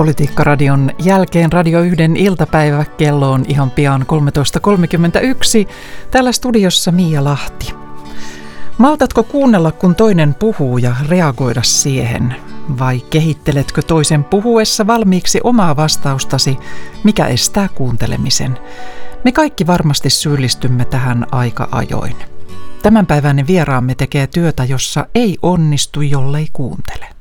Politiikkaradion jälkeen Radio 1 iltapäivä. Kello on ihan pian 13.31. Täällä studiossa Mia Lahti. Maltatko kuunnella, kun toinen puhuu ja reagoida siihen? Vai kehitteletkö toisen puhuessa valmiiksi omaa vastaustasi, mikä estää kuuntelemisen? Me kaikki varmasti syyllistymme tähän aika ajoin. Tämänpäiväinen vieraamme tekee työtä, jossa ei onnistu, jollei kuuntele.